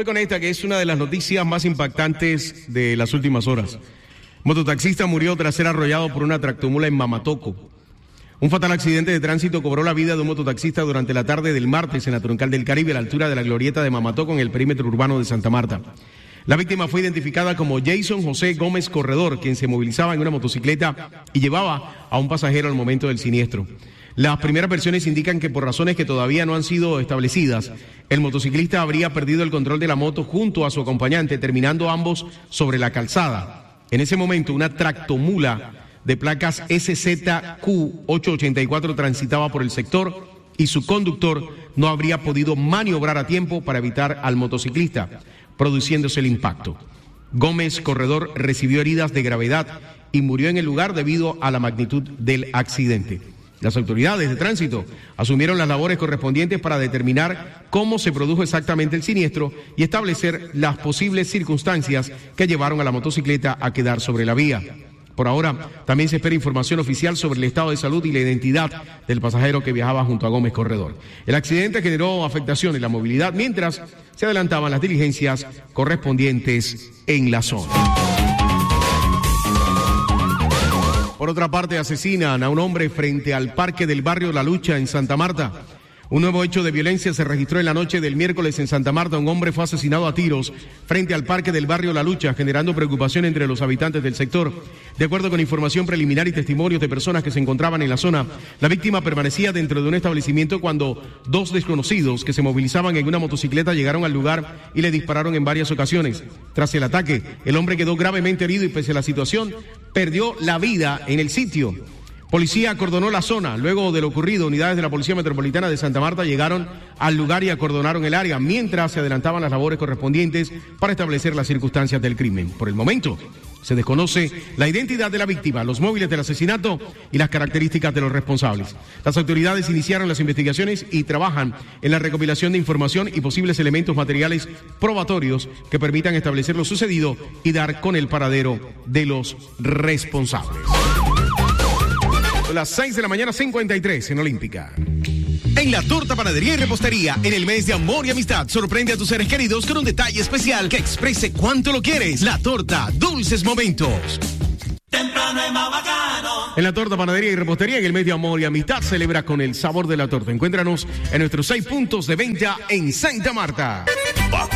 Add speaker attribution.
Speaker 1: voy con esta, que es una de las noticias más impactantes de las últimas horas. Mototaxista murió tras ser arrollado por una tractomula en Mamatoco. Un fatal accidente de tránsito cobró la vida de un mototaxista durante la tarde del martes en la Troncal del Caribe, a la altura de la glorieta de Mamatoco, en el perímetro urbano de Santa Marta. La víctima fue identificada como Jason José Gómez Corredor, quien se movilizaba en una motocicleta y llevaba a un pasajero al momento del siniestro. Las primeras versiones indican que por razones que todavía no han sido establecidas, el motociclista habría perdido el control de la moto junto a su acompañante, terminando ambos sobre la calzada. En ese momento, una tractomula de placas SZQ884 transitaba por el sector y su conductor no habría podido maniobrar a tiempo para evitar al motociclista, produciéndose el impacto. Gómez Corredor recibió heridas de gravedad y murió en el lugar debido a la magnitud del accidente. Las autoridades de tránsito asumieron las labores correspondientes para determinar cómo se produjo exactamente el siniestro y establecer las posibles circunstancias que llevaron a la motocicleta a quedar sobre la vía. Por ahora, también se espera información oficial sobre el estado de salud y la identidad del pasajero que viajaba junto a Gómez Corredor. El accidente generó afectación en la movilidad mientras se adelantaban las diligencias correspondientes en la zona. Por otra parte, asesinan a un hombre frente al parque del barrio La Lucha en Santa Marta. Un nuevo hecho de violencia se registró en la noche del miércoles en Santa Marta. Un hombre fue asesinado a tiros frente al parque del barrio La Lucha, generando preocupación entre los habitantes del sector. De acuerdo con información preliminar y testimonios de personas que se encontraban en la zona, la víctima permanecía dentro de un establecimiento cuando dos desconocidos que se movilizaban en una motocicleta llegaron al lugar y le dispararon en varias ocasiones. Tras el ataque, el hombre quedó gravemente herido y, pese a la situación, perdió la vida en el sitio. Policía acordonó la zona. Luego de lo ocurrido, unidades de la Policía Metropolitana de Santa Marta llegaron al lugar y acordonaron el área, mientras se adelantaban las labores correspondientes para establecer las circunstancias del crimen. Por el momento, se desconoce la identidad de la víctima, los móviles del asesinato y las características de los responsables. Las autoridades iniciaron las investigaciones y trabajan en la recopilación de información y posibles elementos materiales probatorios que permitan establecer lo sucedido y dar con el paradero de los responsables. Las 6 de la mañana, 53 en Olímpica.
Speaker 2: En La Torta Panadería y Repostería, en el mes de amor y amistad, sorprende a tus seres queridos con un detalle especial que exprese cuánto lo quieres. La Torta, dulces momentos.
Speaker 3: Temprano es más bacano.
Speaker 1: En La Torta Panadería y Repostería, en el mes de amor y amistad, celebra con el sabor de la torta. Encuéntranos en nuestros 6 puntos de venta en Santa Marta.